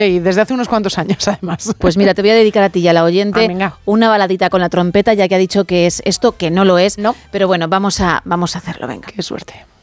Y desde hace unos cuantos años, además. Pues mira, te voy a dedicar a ti y a la oyente una baladita con la trompeta, ya que ha dicho que es esto, que no lo es. No. Pero bueno, vamos a hacerlo, venga. Qué suerte.